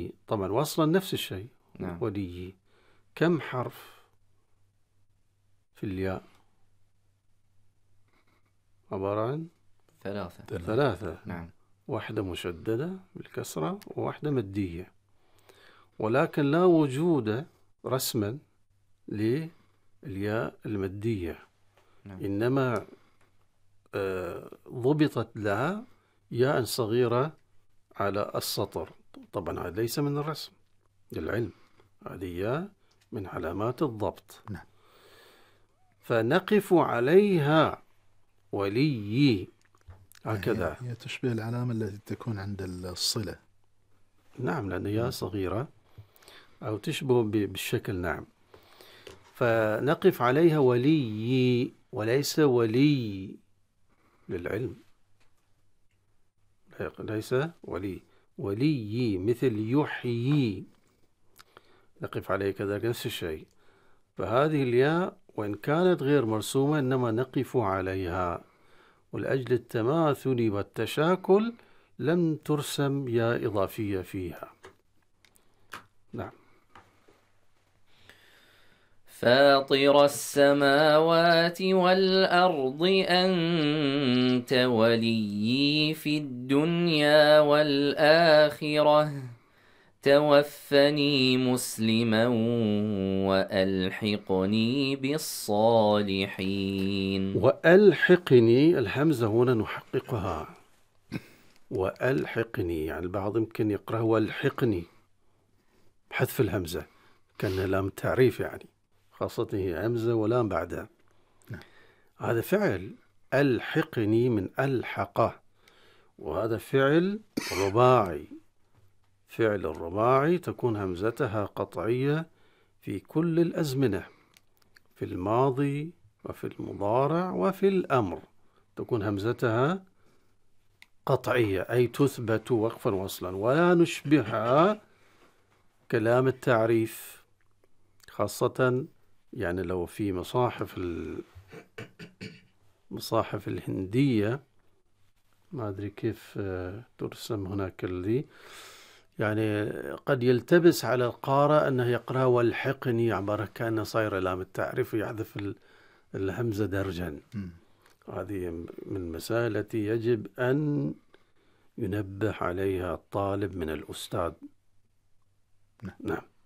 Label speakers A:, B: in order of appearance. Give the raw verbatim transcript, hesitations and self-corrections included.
A: ولي طبعا وصلا نفس الشيء.
B: نعم.
A: ولي كم حرف في الياء؟ عبارة عن
B: ثلاثة.
A: ثلاثة.
B: نعم.
A: واحدة مشددة بالكسرة وواحدة مدية، ولكن لا وجود رسما للياء المدية.
B: نعم.
A: إنما آه ضبطت لها ياء صغيرة على السطر. طبعا هذا ليس من الرسم للعلم، هذه ياء من علامات الضبط.
C: نعم.
A: فنقف عليها ولي هكذا.
C: هي تشبه العلامة التي تكون عند الصلة.
A: نعم، لأن ياء صغيرة أو تشبه بالشكل. نعم. فنقف عليها ولي وليس ولي للعلم، ليس ولي. ولي مثل يحيي، نقف عليه كذلك نفس الشيء. فهذه الياء وإن كانت غير مرسومة إنما نقف عليها، ولأجل التماثل والتشاكل لم ترسم ياء إضافية فيها. نعم.
B: فاطر السماوات والأرض أنت وليي في الدنيا والآخرة توفني مسلما وألحقني بالصالحين.
A: وألحقني، الهمزة هنا نحققها. وألحقني، يعني البعض يمكن يقرأ والحقني حذف الهمزة كان لام تعريف، يعني خاصة هي همزة ولام بعدها. هذا فعل ألحقني من ألحقه، وهذا فعل رباعي. فعل الرباعي تكون همزتها قطعية في كل الأزمنة، في الماضي وفي المضارع وفي الأمر تكون همزتها قطعية، أي تثبت وقفا وصلا، ولا نشبهها كلام التعريف، خاصة يعني لو في مصاحف المصاحف الهندية، ما أدري كيف ترسم هناك اللي يعني قد يلتبس على القارئ أنه يقرأ والحقني عبارة كأنه صاير لام التعريف ويحذف الهمزة درجا. هذه من المسائل التي يجب أن ينبه عليها الطالب من الأستاذ. نعم.